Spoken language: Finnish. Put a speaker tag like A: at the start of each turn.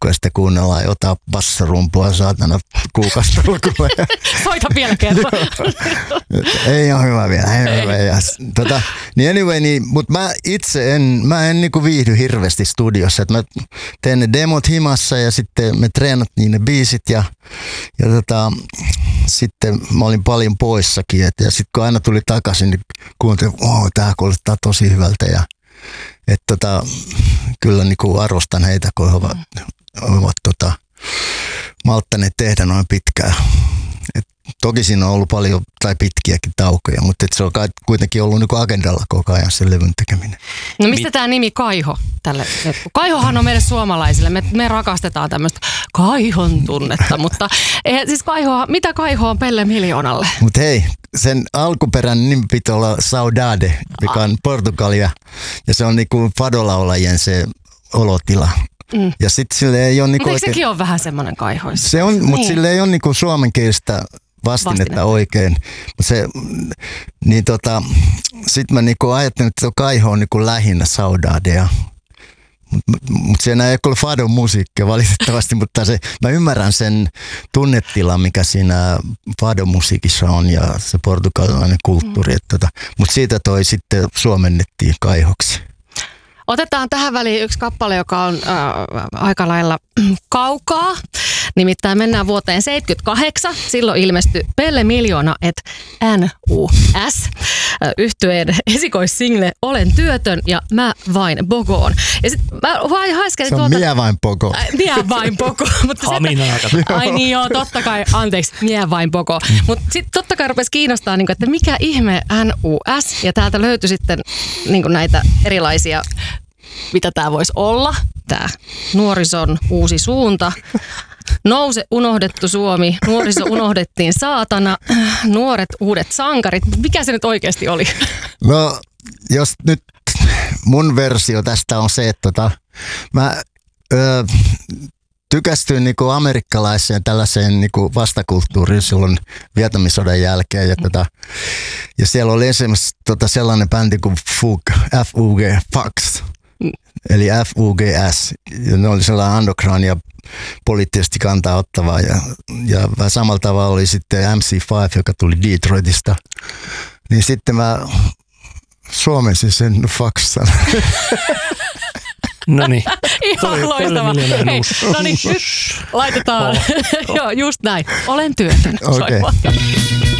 A: ja sitten kuunnellaan jotain bassarumpua saatana kuukastolkulle.
B: Soita vielä kerran.
A: Ei ole hyvä vielä, ei ole hyvä. Ja, niin anyway, mutta mä itse en niinku viihdy hirveästi studiossa. Et mä teen ne demot himassa ja sitten me treenattiin ne biisit ja sitten mä olin paljon poissakin. Ja sitten kun aina tuli takaisin, niin kuuntelin, tää kuulostaa tosi hyvältä. Ja, kyllä niinku arvostan heitä, kun he ovat malttaneet tehdä noin pitkään. Toki siinä on ollut paljon tai pitkiäkin taukoja, mutta se on kuitenkin ollut niin agendalla koko ajan se levyn tekeminen.
B: No mistä tämä nimi Kaiho tälle? Kaihohan on meille suomalaisille. Me rakastetaan tämmöistä Kaihon tunnetta, mutta siis mitä Kaiho on Pelle Miljoonalle?
A: Mutta hei, sen alkuperäinen nimi piti olla Saudade, mikä on Portugalia ja se on niinku fadolaulajien se olotila. Ja sitten sille ei ole niinku
B: oikein... sekin on vähän semmoinen kaihoissa?
A: Se on, mutta sille ei ole niinku suomenkielistä vastinetta oikein. Sitten mä niinku ajattelin, että Kaiho on niinku lähinnä Saudadea. Mutta siinä ei ole fadon musiikkia valitettavasti, mutta mä ymmärrän sen tunnetilan, mikä siinä fadon musiikissa on ja se portugalilainen kulttuuri. Mutta siitä toi sitten suomennettiin Kaihoksi.
B: Otetaan tähän väliin yksi kappale, joka on aika lailla kaukaa. Nimittäin mennään vuoteen 1978. Silloin ilmestyi Pelle Miljoona et NUS. Yhtyeen esikoissingle Olen työtön ja mä vain bogoon. Ja sit mä haiskelin
A: se on Mie vain bogo.
B: Mie vain bogo. Ai niin joo, totta kai, anteeksi, Mie vain bogo. Mutta sitten totta kai rupesi kiinnostaa, että mikä ihme NUS. Ja täältä löytyi sitten näitä erilaisia, mitä tämä voisi olla. Tämä nuorison uusi suunta. Nouse unohdettu Suomi, nuoriso unohdettiin saatana, nuoret uudet sankarit. Mikä se nyt oikeasti oli?
A: No, jos nyt mun versio tästä on se, että mä tykästyin niinku amerikkalaiseen tällaiseen niinku vastakulttuuriin silloin Vietnamisodan jälkeen. Ja siellä oli esimerkiksi sellainen bändi kuin FUG, Fugs. Eli FUGS. Ja ne oli sellainen underground ja poliittisesti kantaa ottavaa. Ja vähän samalla tavalla oli sitten MC5, joka tuli Detroitista. Niin sitten mä suomensin sen Fugs-sanan.
B: Noniin. Ihan loistava. Noniin, nyt laitetaan. Joo, just näin. Olen työtön.
A: Okay.